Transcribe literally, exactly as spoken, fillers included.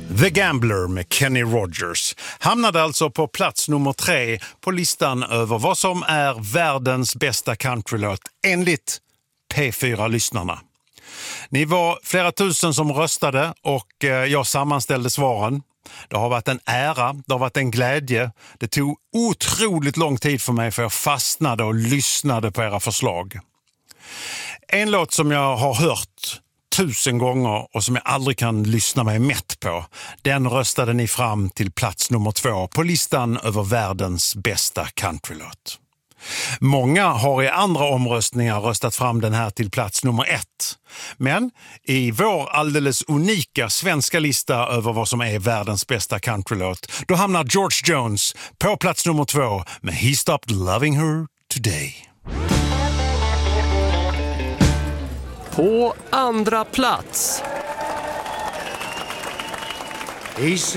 The Gambler med Kenny Rogers hamnade alltså på plats nummer tre på listan över vad som är världens bästa countrylåt enligt P fyra-lyssnarna. Ni var flera tusen som röstade och jag sammanställde svaren. Det har varit en ära, det har varit en glädje. Det tog otroligt lång tid för mig för jag fastnade och lyssnade på era förslag. En låt som jag har hört tusen gånger och som jag aldrig kan lyssna mig mätt på, den röstade ni fram till plats nummer två på listan över världens bästa countrylåt. Många har i andra omröstningar röstat fram den här till plats nummer ett. Men i vår alldeles unika svenska lista över vad som är världens bästa countrylåt, då hamnar George Jones på plats nummer två med He Stopped Loving Her Today. På andra plats. He said